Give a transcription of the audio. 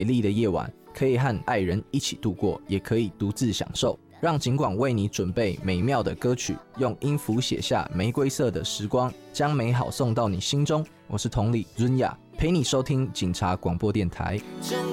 美丽的夜晚，可以和爱人一起度过，也可以独自享受。让尽管为你准备美妙的歌曲，用音符写下玫瑰色的时光，将美好送到你心中。我是同理润雅，陪你收听警察广播电台。 睁